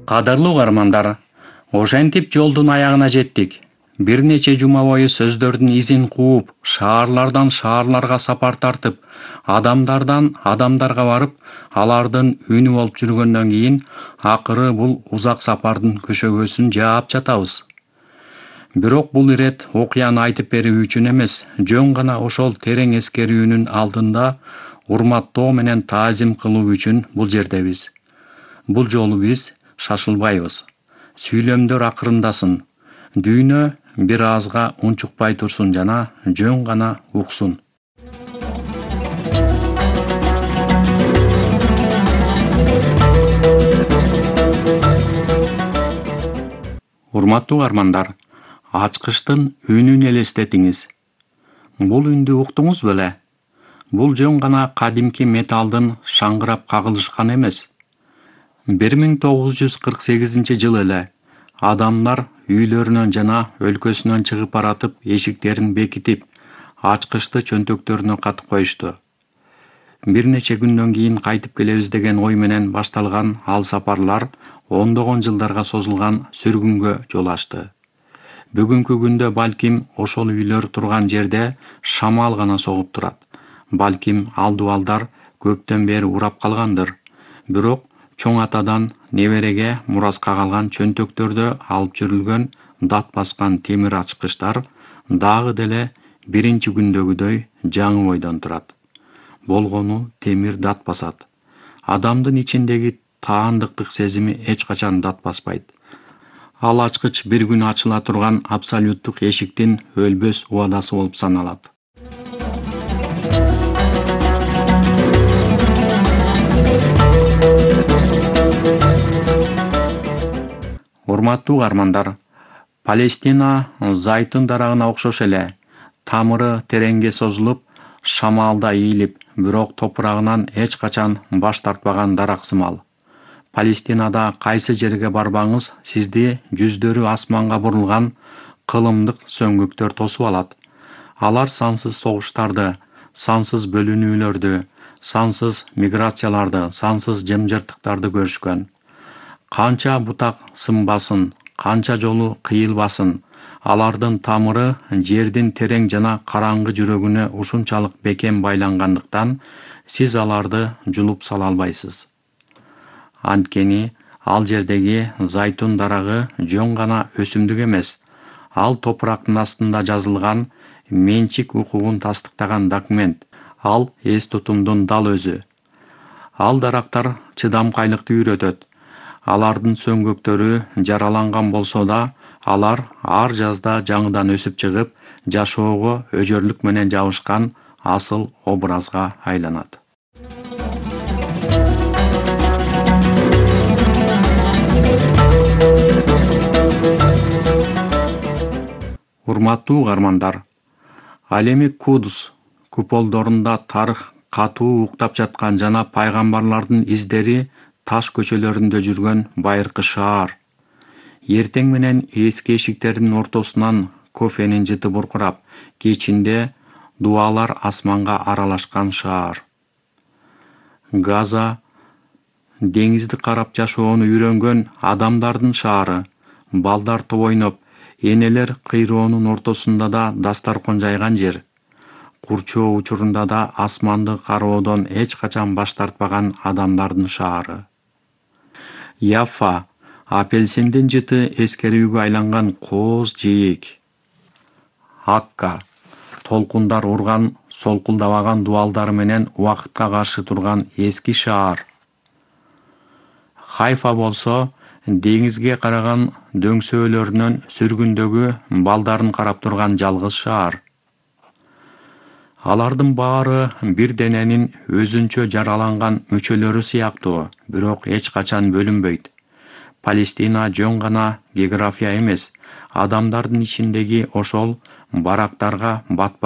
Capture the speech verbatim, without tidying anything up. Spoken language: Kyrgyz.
Кадырлуу угармандар, ошентип жолдун аягына жеттик. Бир нече жума бою сөздөрдүн изин кууп, шаарлардан шаарларга сапар тартып, адамдардан адамдарга барып, алардын үнү болуп жүргөндөн кийин, акыры бул узак сапардын көшөгөсүн жаап жатабыз. Бирок бул ирет окуяны айтып берүү үчүн эмес, жөн гана ошол терең эскерүүнүн алдында урматтоо менен таазим кылуу үчүн бул жердебиз. Бул жолу биз шашылбайбыз. Сүйлөмдөр акырындасын. Дүйнө бир аазга унчукпай турсун жана жөн гана уксун. Урматтуу угармандар, ачкычтын үнүн элестетиңиз. Бул үндү уктуңуз беле? Бул жөн гана кадимки металдын шаңгырап кагылышканы эмес. бир миң тогуз жүз кырк сегизинчи жылы эле адамдар үйлөрүнөн жана өлкөсүнөн чыгып баратып эшиктерин бекитип, ачкычты чөнтөктөрүнө катып коюшту. Бир нече күндөн кийин кайтып келебиз деген ой менен башталган ал сапарлар ондогон жылдарга созулган сүргүнгө жол ачты. Бүгүнкү күндө балким ошол үйлөр турган жерде шамал гана согуп турат. Балким ал дубалдар көптөн бери урап калгандыр. Бирок чоң атадан небереге мураска калган чөнтөктөрдө алып жүрүлгөн дат баскан темир ачкычтар дагы деле биринчи күндөгүдөй жаңы бойдон турат. Болгону темир дат басат. Адамдын ичиндеги таандыктык сезими эч качан дат баспайт. Ал ачкыч бир күн ачыла турган абсолюттук эшиктин өлбөс убадасы болуп саналат. Урматтуу угармандар, Палестина зайтун дарагына окшош эле, тамыры тереңге созулуп, шамалда ийилип, бирок топурагынан эч качан баш тартпаган дарак сымал. Палестинада кайсы жерге барбаңыз, сизди жүздөрү асманга бурулган кылымдык сөңгүктөр тосуп алат. Алар сансыз согуштарды, сансыз бөлүнүүлөрдү, сансыз миграцияларды, сансыз жымжырттыктарды көрүшкөн. Канча бутак сынбасын, канча жолу кыйылбасын, алардын тамыры жердин терең жана караңгы жүрөгүнө ушунчалык бекем байлангандыктан сиз аларды жулуп сала албайсыз. Анткени ал жердеги зайтун дарагы жөн гана өсүмдүк эмес, ал топурактын астында жазылган менчик укугун тастыктаган документ, ал эс тутумдун дал өзү. Ал дарактар чыдамкайлыкты үйрөтөт. Алардын сөңгөктөрү жараланган болсо да, алар ар жазда жаңыдан өсүп чыгып, жашоого өжөрлүк менен жабышкан асыл образга айланат. Урматтуу угармандар, ал эми Кудус куполдорунда тарых катуу уктап жаткан жана пайгамбарлардын издери таш көчөлөрүндө жүргөн байыркы шаар. Эртең менен эски эшиктердин ортосунан кофенин жыты буркурап, кечинде дубалар асманга аралашкан шаар. Газа деңизди карап жашоону үйрөнгөн адамдардын шаары. Балдар топ ойноп, энелер кыйроонун ортосунда да дастаркан жайган жер. Курчоо учурунда да асманды кароодон эч качан баш тартпаган адамдардын шаары. Яффа апельсиндин жыты эскерүүгө айланган кооз жээк. Акка толкундар урган, солкулдабаган дубалдары менен убакытка каршы турган эски шаар. Хайфа болсо деңизге караган дөңсөөлөрүнөн сүргүндөгү балдарын карап турган жалгыз шаар. Алардын баары бир дененин өзүнчө жараланган мүчөлөрү сыяктуу, бирок эч качан бөлүнбөйт. Палестина жөн гана география эмес, адамдардын ичиндеги ошол барактарга батпа